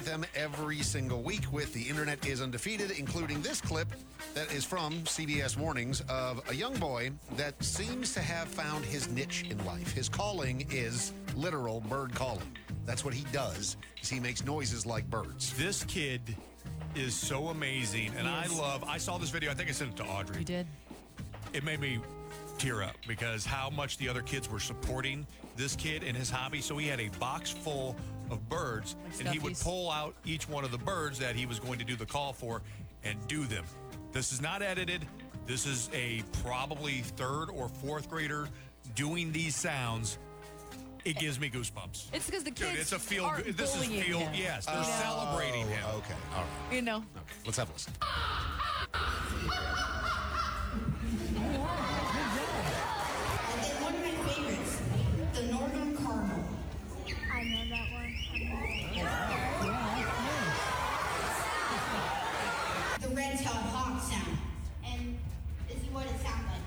highlight them every single week with The Internet is Undefeated, including this clip that is from CBS Mornings of a young boy that seems to have found his niche in life. His calling is literal bird calling. That's what he does, is he makes noises like birds. This kid is so amazing, and I saw this video, I think I sent it to Audrey. You did? It made me tear up because how much the other kids were supporting this kid and his hobby. So he had a box full of birds, and he would pull out each one of the birds that he was going to do the call for and do them. This is not edited. This is a probably third or fourth grader doing these sounds. It gives me goosebumps. It's because the kids Dude, it's a feel. aren't This is bullying feel. him. Yes, they're celebrating him. Okay, all right. You know. Okay, let's have a listen. One of my favorites, the Northern Cardinal. I know that one. The red-tailed hawk sound. And this is what it sounds like.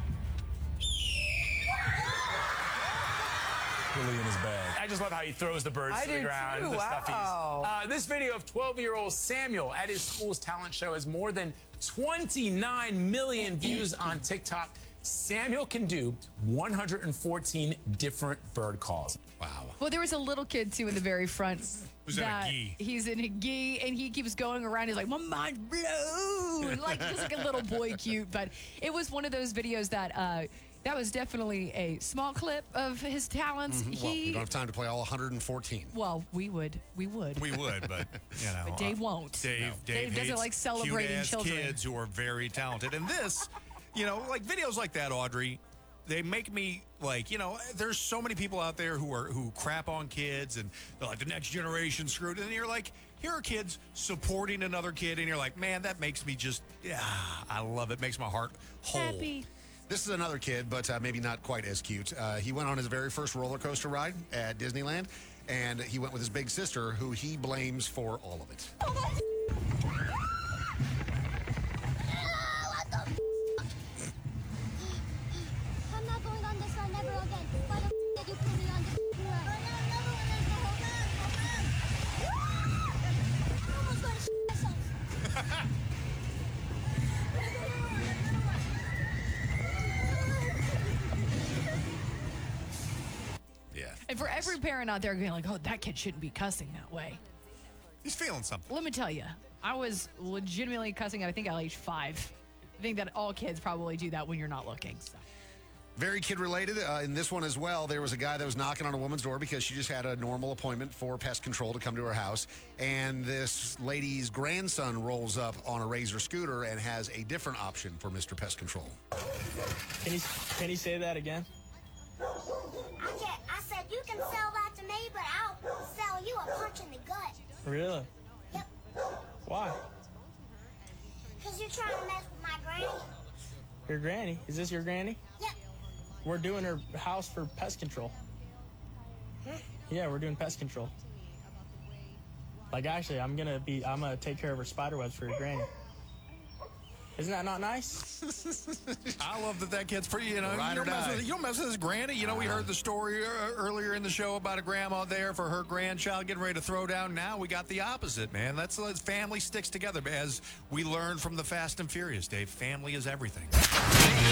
Really in his bag. I just love how he throws the birds to the ground. Too. The Wow. stuffies. This video of 12-year-old Samuel at his school's talent show has more than 29 million views on TikTok. Samuel can do 114 different bird calls. Wow. Well, there was a little kid, too, in the very front. Who's in a gi? He's in a gi, and he keeps going around. He's like, my mind's blown. Like, just like a little boy cute. But it was one of those videos that... that was definitely a small clip of his talents. Well, we don't have time to play all 114. Well, we would, We would, but you know, but Dave won't. Dave doesn't hates like celebrating cute-ass children. kids who are very talented. And this, you know, like videos like that, Audrey, they make me like, you know, there's so many people out there who crap on kids and they're like the next generation screwed. And you're like, here are kids supporting another kid, and you're like, man, that makes me just, I love it. Makes my heart whole. Happy. This is another kid, but maybe not quite as cute. He went on his very first roller coaster ride at Disneyland, and he went with his big sister, who he blames for all of it. I'm not going on this ride never again. Why the did you put me on this ride? I'm almost going to myself. Yeah. And for every parent out there going like, oh, that kid shouldn't be cussing that way. He's feeling something. Let me tell you, I was legitimately cussing at, I think, at age 5. I think that all kids probably do that when you're not looking. So. Very kid-related. In this one as well, there was a guy that was knocking on a woman's door because she just had a normal appointment for pest control to come to her house. And this lady's grandson rolls up on a Razor scooter and has a different option for Mr. Pest Control. Can you say that again? I said you can sell that to me, but I'll sell you a punch in the gut. Really? Yep. Why? Because you're trying to mess with my granny. Your granny? Is this your granny? Yep. We're doing her house for pest control. Yeah, we're doing pest control. Like, actually, I'm gonna take care of her spider webs for your granny. Isn't that not nice? I love that kid's pretty, you know, Ride you or don't, mess die. with, you don't mess with his granny. You know, we heard the story earlier in the show about a grandma there for her grandchild getting ready to throw down. Now we got the opposite, man. That's family sticks together. As we learned from the Fast and Furious, Dave, family is everything.